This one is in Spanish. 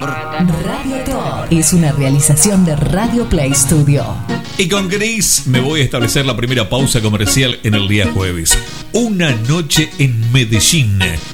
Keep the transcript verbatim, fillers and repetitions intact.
Radio Thor es una realización de Radio Play Studio. Y con Gris me voy a establecer la primera pausa comercial en el día jueves. Una noche en Medellín,